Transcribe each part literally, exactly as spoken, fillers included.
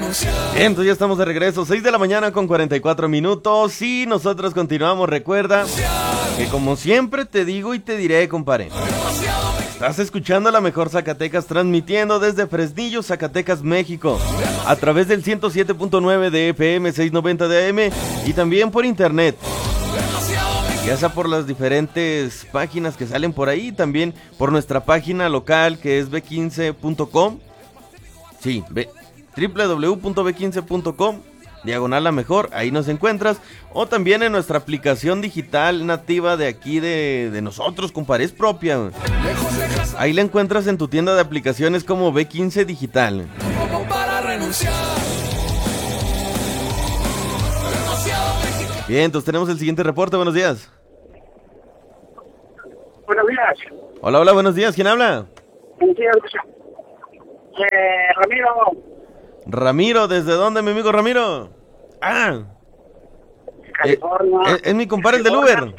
Bien, entonces ya estamos de regreso, seis de la mañana con cuarenta y cuatro minutos y nosotros continuamos. Recuerda que como siempre te digo y te diré, compadre, estás escuchando la mejor Zacatecas, transmitiendo desde Fresnillo, Zacatecas, México, a través del ciento siete punto nueve de F M, seiscientos noventa de A M y también por internet, ya sea por las diferentes páginas que salen por ahí, también por nuestra página local que es b quince punto com, sí, b doble u doble u doble u punto b quince punto com, diagonal la mejor, ahí nos encuentras, o también en nuestra aplicación digital nativa de aquí de, de nosotros, compadre, es propia. Ahí la encuentras en tu tienda de aplicaciones como B quince Digital. Bien, entonces tenemos el siguiente reporte, buenos días. Buenos días. Hola, hola, buenos días, ¿quién habla? Buenos días, eh, Ramiro. Ramiro, ¿desde dónde, mi amigo Ramiro? Ah, California. Eh, es, es mi compadre el del Uber.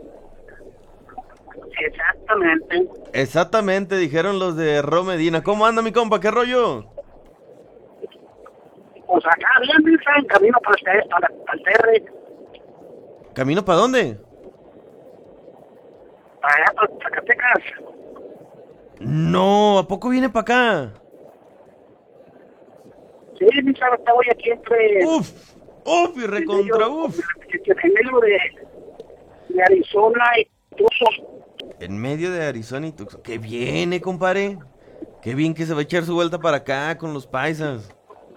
Exactamente. Exactamente, dijeron los de Ro Medina. ¿Cómo anda mi compa? ¿Qué rollo? Pues acá bien, está en camino para, este, para, para el Terre. ¿Camino para dónde? Para allá, para Zacatecas. No, ¿a poco viene para acá? Sí, mi chavo, voy aquí entre... Uf, uf, y recontra uf. En medio de, de Arizona y Tucson. En medio de Arizona y Tucson. ¡Qué viene, compadre! ¡Qué bien que se va a echar su vuelta para acá con los paisas!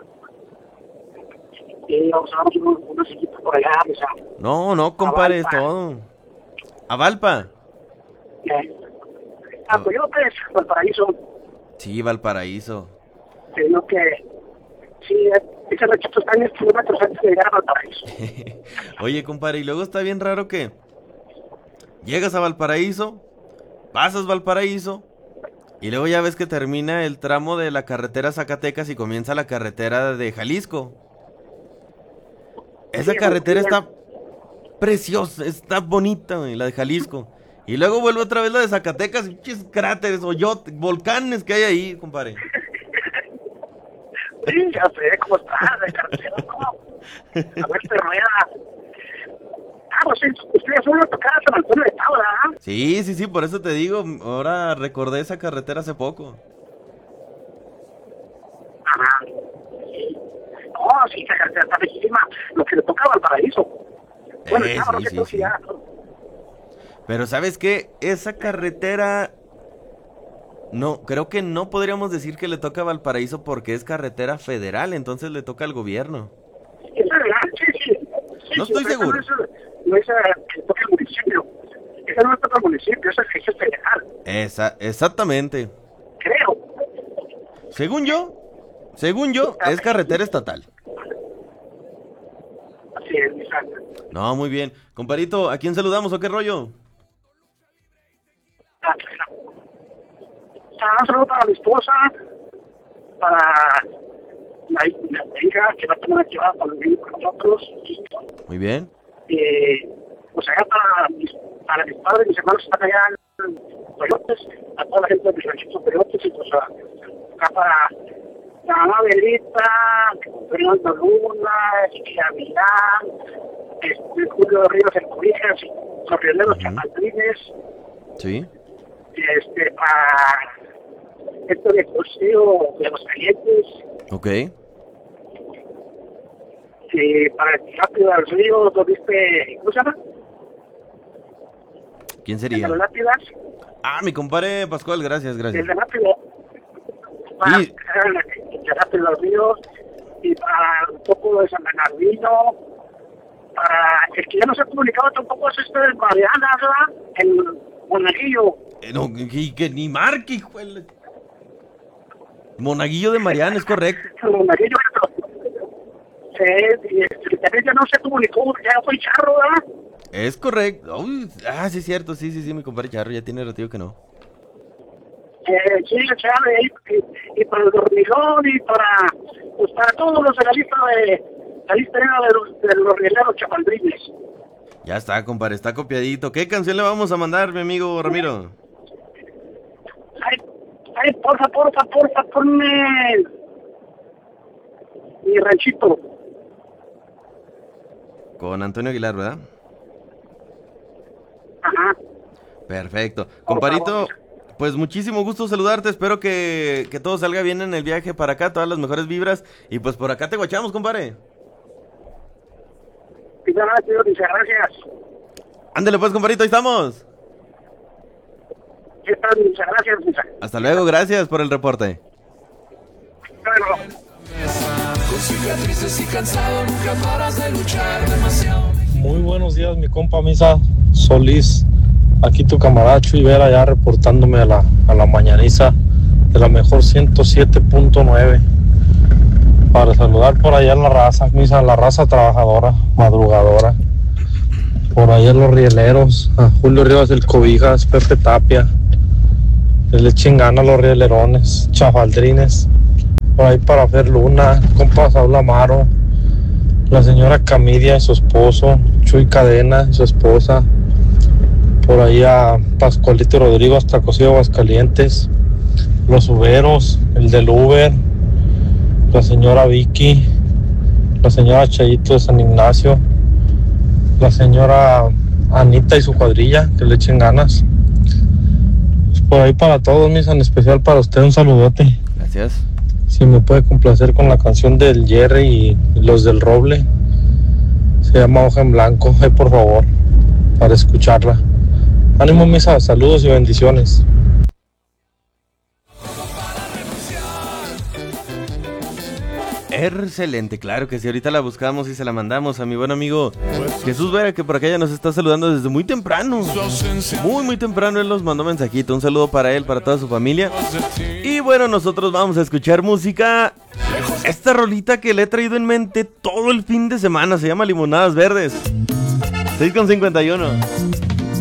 Sí, vamos a ver unos, unos equipos por allá, o sea. No, no, compadre, es todo. ¿A Valpa? Eh. A Coyotes, Valparaíso. Sí, Valparaíso. Sino que... Sí, ese rechazo está en diez kilómetros antes de llegar a Valparaíso. Oye, compadre, y luego está bien raro que llegas a Valparaíso, pasas Valparaíso, y luego ya ves que termina el tramo de la carretera Zacatecas y comienza la carretera de Jalisco. Esa Sí, carretera sí, está preciosa, está bonita, güey, la de Jalisco. Y luego vuelve otra vez la de Zacatecas, pinches cráteres, hoyotes, volcanes que hay ahí, compadre. Sí, ya sé cómo está, de carretera, ¿no? A ver, te rueda. Ah, pues sí, ustedes solo tocaban San Antonio de Taura, ¿ah? Sí, sí, sí, por eso te digo, ahora recordé esa carretera hace poco. Ajá. Sí. No, sí, esa carretera está bellísima. Lo que le tocaba al paraíso. Bueno, Eh, estaba, no sí, sé sí, tú sí. si ya. Pero ¿sabes qué? Esa carretera... No, creo que no podríamos decir que le toca a Valparaíso porque es carretera federal, entonces le toca al gobierno. Es verdad, sí, sí. Sí, No sí, estoy pero seguro. esa No es, no es eh, que toca el municipio. Esa no le toca al municipio, esa es federal. Esa, exactamente. Creo. Según yo, según yo, es carretera estatal. Así es, exacto. No, muy bien. Comparito, ¿a quién saludamos o qué rollo? Ah, un saludo para mi esposa, para la, la hija que va a tomar llevada para vivir con nosotros. Muy bien. Eh, pues allá para mis, para mis padres, mis hermanos están allá en Coyotes, a toda la gente de mis ranchitos Coyotes, y pues acá para la mamá Belita, Fernando Luna, Chiquilla Vilán, este, Julio Ríos en Cobijas, los Rioneros Ujú. Chapaltrines, Sí. este, para esto de Cosío de los Calientes, Ok. y para el Rápido del Río, ¿lo viste? ¿Cómo se llama? ¿Quién ¿El sería? de las Lápidas? Ah, mi compadre Pascual, gracias, El gracias. de Rápido. Para Sí. el de Rápido del Río, y para un poco de San Bernardino, para el que ya no se ha comunicado tampoco es este de Mariana, ¿verdad? El Monaguillo. Eh, no, que, que ni marque, hijo de la- Monaguillo de Mariana, es correcto. El Monaguillo. Sí, y este, también ya no se comunicó, ya fue Charro, ¿verdad? Es correcto. Uy, ah, sí, es cierto, sí, sí, sí, mi compadre Charro ya tiene ratito que no. Eh, sí, Chávez, y, y para el dormilón, y para, pues para todos los de la lista de la lista de los, de los rieleros chapaldrines. Ya está, compadre, está copiadito. ¿Qué canción le vamos a mandar, mi amigo Ramiro? Ay, ay, porfa, porfa, porfa, ponme Mi ranchito. Con Antonio Aguilar, ¿verdad? Ajá. Perfecto. Comparito, pues muchísimo gusto saludarte. Espero que, que todo salga bien en el viaje para acá. Todas las mejores vibras. Y pues por acá te guachamos, compadre. Muchas gracias. Ándale pues, comparito, ahí estamos. ¿Qué tal? Muchas gracias, muchas. Hasta luego, gracias por el reporte. Bueno. Con cicatrices y cansado, nunca paras de luchar demasiado. Muy buenos días, mi compa Misa Solís. Aquí tu camaracho Ibera ya reportándome a la, a la mañaniza de la mejor ciento siete punto nueve. Para saludar por allá en la raza, Misa, la raza trabajadora, madrugadora. Por allá en los rieleros, a Julio Rivas del Cobijas, Pepe Tapia. Que le echen ganas a los rielerones, chafaldrines. Por ahí para Fer Luna, compa Saúl Amaro, la señora Camidia y su esposo, Chuy Cadena y su esposa, por ahí a Pascualito Rodrigo hasta Cocido Aguascalientes, los Uberos, el del Uber, la señora Vicky, la señora Chayito de San Ignacio, la señora Anita y su cuadrilla, que le echen ganas. Pues por ahí para todos, mis, en especial para usted, un saludote. Gracias. Si me puede complacer con la canción del Jerry y, y los del Roble, se llama Hoja en Blanco, eh, por favor, para escucharla. Ánimo, Misa, saludos y bendiciones. Excelente, claro que sí, ahorita la buscamos y se la mandamos a mi buen amigo Jesús Vera, que por acá ya nos está saludando desde muy temprano. Muy, muy temprano él nos mandó mensajito, un saludo para él, para toda su familia. Y bueno, nosotros vamos a escuchar música. Esta rolita que le he traído en mente todo el fin de semana, se llama Limonadas Verdes. seis con cincuenta y uno.